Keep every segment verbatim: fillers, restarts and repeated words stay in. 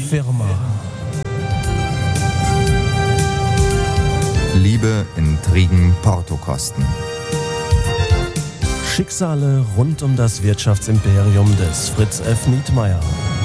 Firma. Liebe, Intrigen, Portokosten. Schicksale rund um das Wirtschaftsimperium des Fritz F. Nietmeyer.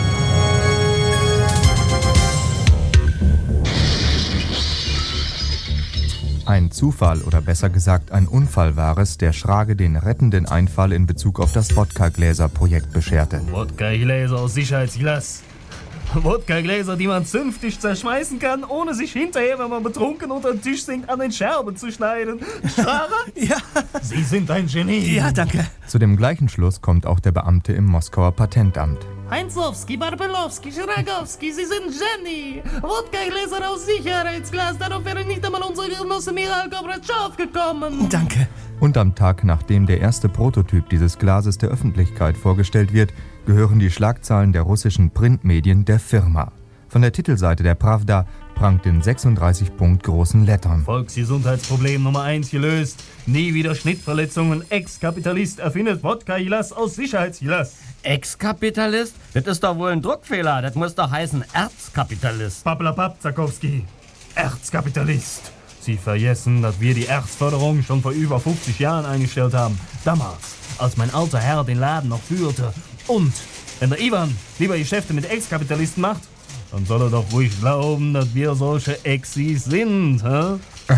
Ein Zufall oder besser gesagt ein Unfall war es, der Schrage den rettenden Einfall in Bezug auf das Wodka-Gläser-Projekt bescherte. Wodka-Gläser aus Sicherheitsglas. Wodka-Gläser, die man zünftig zerschmeißen kann, ohne sich hinterher, wenn man betrunken unter den Tisch sinkt, an den Scherben zu schneiden. Schrage? Ja. Sie sind ein Genie. Ja, danke. Zu dem gleichen Schluss kommt auch der Beamte im Moskauer Patentamt. Heinzowski, Barbelowski, Schragowski, Sie sind Genie. Wodka-Gläser aus Sicherheitsglas, darauf wäre nicht einmal unser Genosse Miral Gorbatschow gekommen. Danke. Und am Tag, nachdem der erste Prototyp dieses Glases der Öffentlichkeit vorgestellt wird, gehören die Schlagzeilen der russischen Printmedien der Firma. Von der Titelseite der Pravda prangt in sechsunddreißig Punkt großen Lettern. Volksgesundheitsproblem Nummer eins gelöst. Nie wieder Schnittverletzungen. Ex-Kapitalist erfindet Wodka-Glas aus Sicherheitsglas. Ex-Kapitalist? Das ist doch wohl ein Druckfehler. Das muss doch heißen Erzkapitalist. Pappelapapp, Zakowski. Erzkapitalist. Sie vergessen, dass wir die Erzförderung schon vor über fünfzig Jahren eingestellt haben. Damals, als mein alter Herr den Laden noch führte. Und wenn der Ivan lieber Geschäfte mit Ex-Kapitalisten macht, dann soll er doch ruhig glauben, dass wir solche Exis sind. Hä?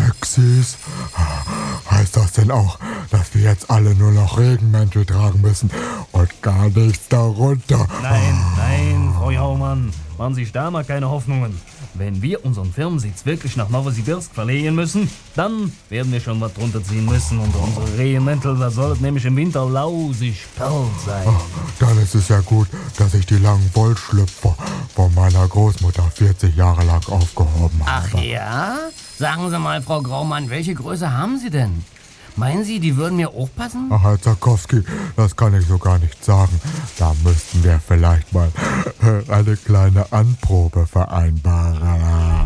Exis? Heißt das denn auch, dass wir jetzt alle nur noch Regenmäntel tragen müssen und gar nichts darunter? Nein, nein, Frau Jaumann, machen Sie sich da mal keine Hoffnungen. Wenn wir unseren Firmensitz wirklich nach Novosibirsk verlegen müssen, dann werden wir schon was drunter ziehen müssen. Und unsere Regenmäntel, da soll es nämlich im Winter lausig kalt sein. Dann ist es ja gut, dass ich die langen Wollschlüpfer von meiner Großmutter vierzig Jahre lang aufgehoben habe. Ach ja? Sagen Sie mal, Frau Graumann, welche Größe haben Sie denn? Meinen Sie, die würden mir auch passen? Ach, Herr Zakowski, das kann ich so gar nicht sagen. Da müssten wir vielleicht mal eine kleine Anprobe vereinbaren.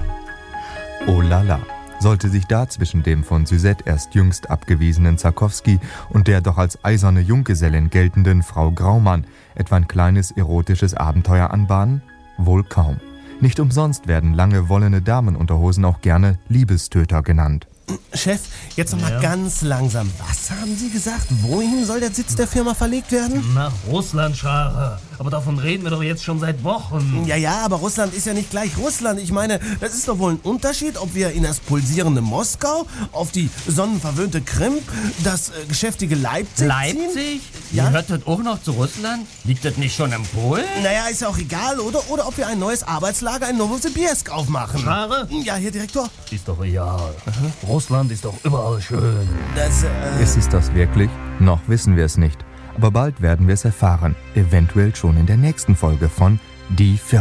Oh lala. Sollte sich da zwischen dem von Suzette erst jüngst abgewiesenen Zakowski und der doch als eiserne Junggesellin geltenden Frau Graumann etwa ein kleines erotisches Abenteuer anbahnen? Wohl kaum. Nicht umsonst werden lange wollene Damenunterhosen auch gerne Liebestöter genannt. Chef, jetzt noch mal Ja? ganz langsam. Was haben Sie gesagt? Wohin soll der Sitz der Firma verlegt werden? Nach Russland, Schrage. Aber davon reden wir doch jetzt schon seit Wochen. Ja, ja, aber Russland ist ja nicht gleich Russland. Ich meine, das ist doch wohl ein Unterschied, ob wir in das pulsierende Moskau, auf die sonnenverwöhnte Krim, das äh, geschäftige Leipzig ziehen? Leipzig? Ja? Gehört das auch noch zu Russland? Liegt das nicht schon im Polen? Naja, ist ja auch egal, oder? Oder ob wir ein neues Arbeitslager in Novosibirsk aufmachen. Schrage? Ja, Herr Direktor. Ist doch real. Russland ist doch überall schön. Das, äh... Ist es das wirklich? Noch wissen wir es nicht. Aber bald werden wir es erfahren. Eventuell schon in der nächsten Folge von Die Firma.